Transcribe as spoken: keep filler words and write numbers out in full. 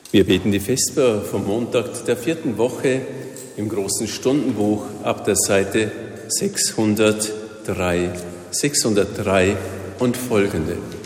Wir beten die Vesper vom Montag der vierten Woche im großen Stundenbuch ab der Seite sechshundertdrei, sechshundertdrei und folgende.